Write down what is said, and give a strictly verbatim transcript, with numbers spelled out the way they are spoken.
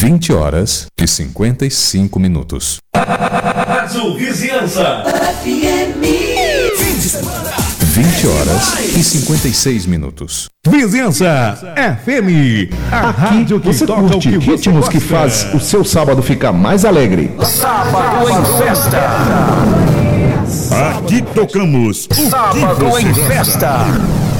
vinte horas e cinquenta e cinco minutos. Rádio Vizinhança. F M. Fim de semana. vinte horas e cinquenta e seis minutos. Vizinhança F M. A Aqui rádio que você toca curte o que ritmos você que gosta. faz o seu sábado ficar mais alegre. Sábado em festa. Aqui tocamos o Sábado que você em gosta. festa.